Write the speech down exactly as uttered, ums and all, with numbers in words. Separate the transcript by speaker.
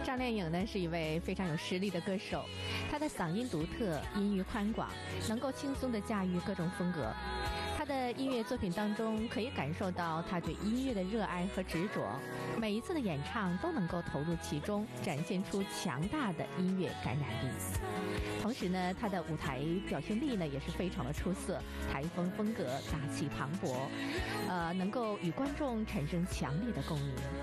Speaker 1: 张靓颖呢是一位非常有实力的歌手，她的嗓音独特，音域宽广，能够轻松地驾驭各种风格。她的音乐作品当中可以感受到她对音乐的热爱和执着，每一次的演唱都能够投入其中，展现出强大的音乐感染力。同时呢，她的舞台表现力呢也是非常的出色，台风风格大气磅礴，呃，能够与观众产生强烈的共鸣。